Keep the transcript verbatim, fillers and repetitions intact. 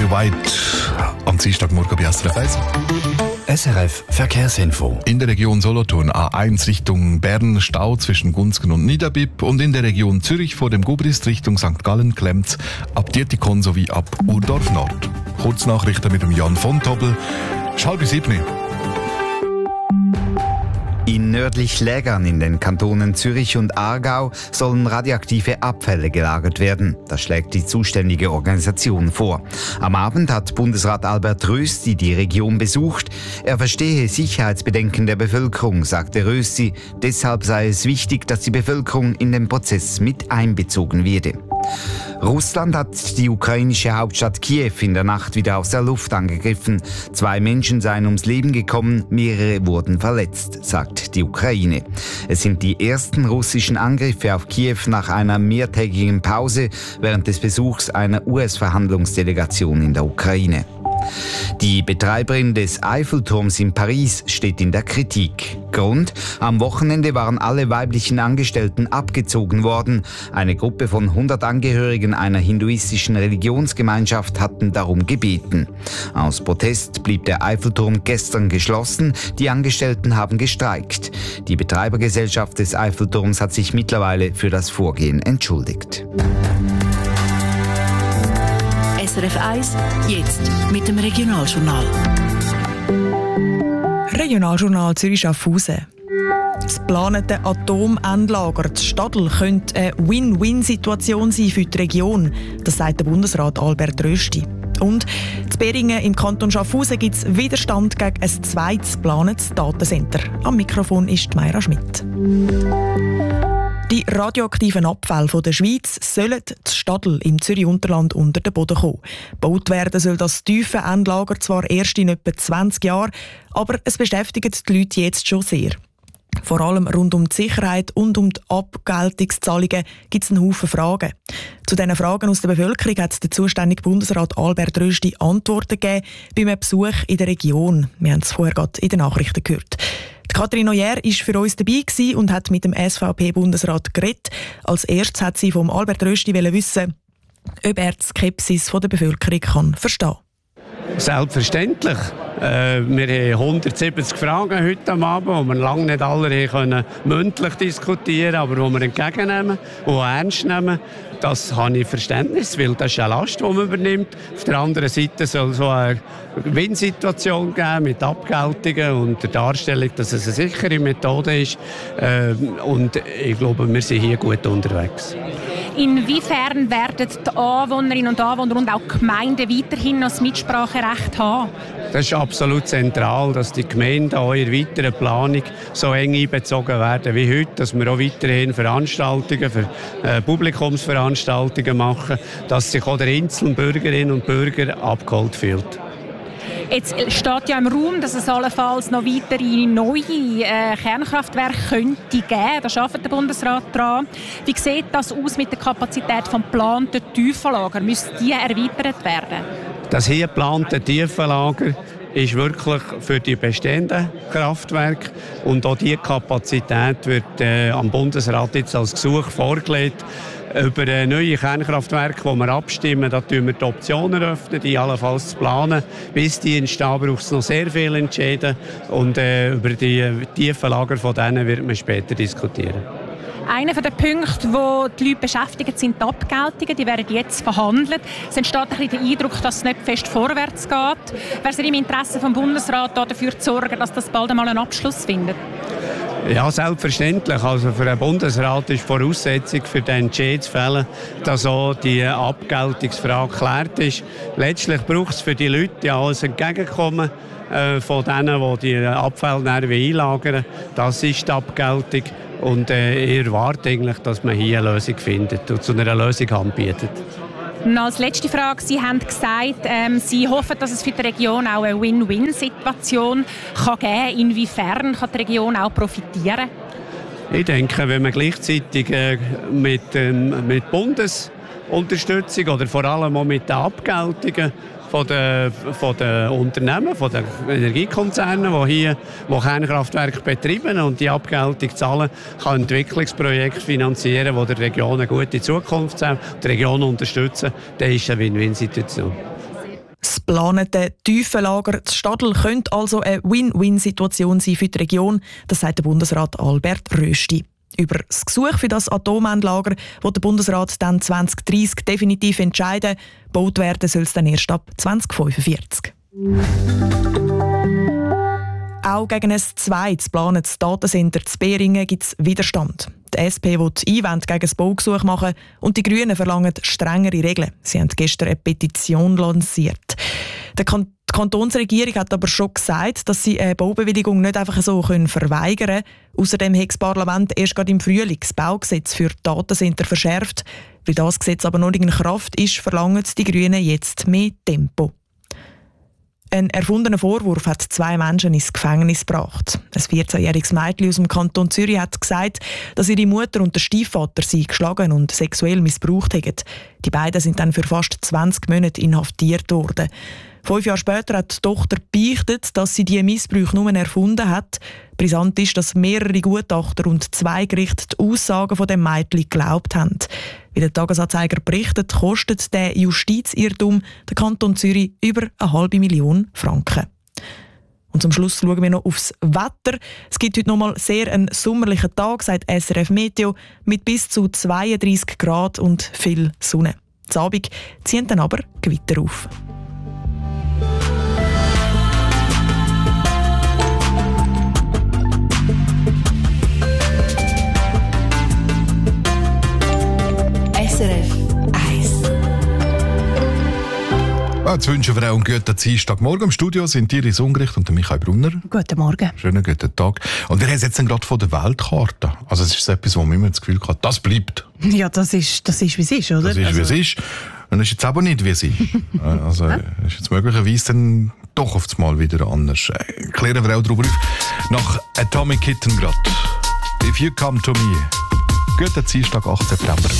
Radio White am Dienstagmorgen bei S R F eins. S R F Verkehrsinfo. In der Region Solothurn A eins Richtung Bern Stau zwischen Gunzgen und Niederbipp und in der Region Zürich vor dem Gubrist Richtung Sankt Gallen klemmt ab Dietikon sowie ab Urdorf Nord. Kurznachrichten mit dem Jan von Tobel. Halb sieben. In nördlich Lägern in den Kantonen Zürich und Aargau sollen radioaktive Abfälle gelagert werden. Das schlägt die zuständige Organisation vor. Am Abend hat Bundesrat Albert Rösti die Region besucht. Er verstehe Sicherheitsbedenken der Bevölkerung, sagte Rösti. Deshalb sei es wichtig, dass die Bevölkerung in den Prozess mit einbezogen werde. Russland hat die ukrainische Hauptstadt Kiew in der Nacht wieder aus der Luft angegriffen. Zwei Menschen seien ums Leben gekommen, mehrere wurden verletzt, sagt die Ukraine. Es sind die ersten russischen Angriffe auf Kiew nach einer mehrtägigen Pause während des Besuchs einer U S-Verhandlungsdelegation in der Ukraine. Die Betreiberin des Eiffelturms in Paris steht in der Kritik. Grund: Am Wochenende waren alle weiblichen Angestellten abgezogen worden. Eine Gruppe von hundert Angehörigen einer hinduistischen Religionsgemeinschaft hatten darum gebeten. Aus Protest blieb der Eiffelturm gestern geschlossen. Die Angestellten haben gestreikt. Die Betreibergesellschaft des Eiffelturms hat sich mittlerweile für das Vorgehen entschuldigt. S R F eins, jetzt mit dem Regionaljournal. Regionaljournal Zürich-Schaffhausen. Das geplante Atomendlager zu Stadl könnte eine Win-Win-Situation sein für die Region. Das sagt der Bundesrat Albert Rösti. Und in Beringen im Kanton Schaffhausen gibt es Widerstand gegen ein zweites geplantes Datencenter. Am Mikrofon ist Mayra Schmidt. Die radioaktiven Abfälle von der Schweiz sollen zu Stadl im Zürich-Unterland unter den Boden kommen. Gebaut werden soll das tiefe Endlager zwar erst in etwa zwanzig Jahren, aber es beschäftigt die Leute jetzt schon sehr. Vor allem rund um die Sicherheit und um die Abgeltungszahlungen gibt es einen Haufen Fragen. Zu diesen Fragen aus der Bevölkerung hat der zuständige Bundesrat Albert Rösti Antworten gegeben bei einem Besuch in der Region. Wir haben es vorher gerade in den Nachrichten gehört. Die Katrin Noyer war für uns dabei und hat mit dem S V P-Bundesrat geredet. Als erstes hat sie vom Albert Rösti wissen, ob er die Skepsis der Bevölkerung kann verstehen kann. Selbstverständlich. Äh, wir haben hundertsiebzig Fragen heute am Abend, die wir lange nicht alle können mündlich diskutieren konnten, aber die wir entgegennehmen und ernst nehmen. Das habe ich Verständnis, weil das ist eine Last, die man übernimmt. Auf der anderen Seite soll es so eine Win-Situation geben mit Abgeltungen und der Darstellung, dass es eine sichere Methode ist. Äh, und ich glaube, wir sind hier gut unterwegs. Inwiefern werden die Anwohnerinnen und Anwohner und auch die Gemeinden weiterhin noch das Mitspracherecht haben? Das ist absolut zentral, dass die Gemeinden auch in der weiteren Planung so eng einbezogen werden wie heute, dass wir auch weiterhin Veranstaltungen, für, äh, Publikumsveranstaltungen machen, dass sich auch der einzelne Bürgerinnen und Bürger abgeholt fühlt. Jetzt steht ja im Raum, dass es allenfalls noch weitere neue äh, Kernkraftwerke könnte geben. Da arbeitet der Bundesrat dran. Wie sieht das aus mit der Kapazität des geplanten Tiefenlager? Müssen die erweitert werden? Das hier geplante Tiefenlager ist wirklich für die bestehenden Kraftwerke und auch diese Kapazität wird äh, am Bundesrat jetzt als Gesuch vorgelegt. Über neue Kernkraftwerke, die wir abstimmen, da öffnen wir die Optionen, öffnen, die allenfalls zu planen. Bis die entstehen, braucht es noch sehr viel Entscheiden. Und äh, über die Tiefenlager von denen wird man später diskutieren. Einer der Punkte, wo die Leute beschäftigt, sind die Abgeltungen. Die werden jetzt verhandelt. Es entsteht ein bisschen der Eindruck, dass es nicht fest vorwärts geht. Wäre es im Interesse des Bundesrats dafür zu sorgen, dass das bald einmal einen Abschluss findet? Ja, selbstverständlich. Also für den Bundesrat ist die Voraussetzung für den Entscheid zu fällen, dass auch die Abgeltungsfrage geklärt ist. Letztlich braucht es für die Leute ja alles Entgegenkommen äh, von denen, die die Abfälle einlagern wollen. Das ist die Abgeltung. Und äh, ich erwarte eigentlich, dass man hier eine Lösung findet und zu einer Lösung anbietet. Und als letzte Frage, Sie haben gesagt, ähm, Sie hoffen, dass es für die Region auch eine Win-Win-Situation kann geben kann. Inwiefern kann die Region auch profitieren? Ich denke, wenn man gleichzeitig äh, mit, ähm, mit Bundesunterstützung oder vor allem auch mit den Abgeltungen von den, von den Unternehmen, von den Energiekonzernen, die hier die Kernkraftwerke betreiben und die Abgeltung zahlen, kann Entwicklungsprojekte finanzieren, die der Region eine gute Zukunft haben, die Region unterstützen, dann ist es eine Win-Win-Situation. Das geplante Tiefenlager zu Stadl könnte also eine Win-Win-Situation sein für die Region, das sagt der Bundesrat Albert Rösti. Über das Gesuch für das Atomendlager will der Bundesrat dann zwanzig dreissig definitiv entscheiden. Gebaut werden soll es dann erst ab zwanzig fünfundvierzig. Auch gegen ein zweites geplantes Datacenter zu Beringen gibt es Widerstand. Die S P will Einwände gegen das Baugesuch machen und die Grünen verlangen strengere Regeln. Sie haben gestern eine Petition lanciert. Die Kantonsregierung hat aber schon gesagt, dass sie eine Baubewilligung nicht einfach so verweigern können. Außerdem hat das Parlament erst gerade im Frühling das Baugesetz für Datacenter verschärft. Weil das Gesetz aber noch nicht in Kraft ist, verlangen die Grünen jetzt mehr Tempo. Ein erfundener Vorwurf hat zwei Menschen ins Gefängnis gebracht. Ein vierzehnjähriges Mädchen aus dem Kanton Zürich hat gesagt, dass ihre Mutter und der Stiefvater sie geschlagen und sexuell missbraucht haben. Die beiden sind dann für fast zwanzig Monate inhaftiert worden. Fünf Jahre später hat die Tochter beichtet, dass sie diese Missbrauch nur erfunden hat. Brisant ist, dass mehrere Gutachter und zwei Gerichte die Aussagen von dem Mädchen geglaubt haben. Wie der Tagesanzeiger berichtet, kostet der Justizirrtum den Kanton Zürich über eine halbe Million Franken. Und zum Schluss schauen wir noch aufs Wetter. Es gibt heute noch mal sehr einen sommerlichen Tag, sagt S R F Meteo, mit bis zu zweiunddreissig Grad und viel Sonne. Am Abend ziehen dann aber Gewitter auf. S R F eins. Jetzt wünschen wir auch einen guten Dienstagmorgen. Im Studio sind Iris Ungericht und Michael Brunner. Guten Morgen. Schönen guten Tag. Und wir haben jetzt gerade von der Weltkarte. Also es ist etwas, wo man immer das Gefühl hat, das bleibt. Ja, das ist, das ist wie es ist, oder? Das ist, also. wie es ist. Und es ist jetzt aber nicht, wie es ist. Also es ist jetzt möglicherweise dann doch auf das Mal wieder anders. Klären wir auch darüber auf. Nach Atomic Kitten gerade. If you come to me. Guten Dienstag, achten September.